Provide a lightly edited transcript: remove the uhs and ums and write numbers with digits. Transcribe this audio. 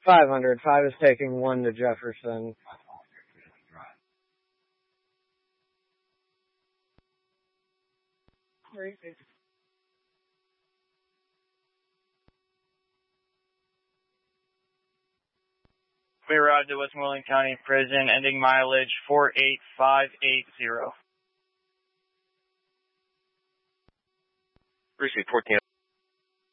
500. 5 is taking 1 to Jefferson. We arrived at Westmoreland County Prison, ending mileage 48580. Precinct 14.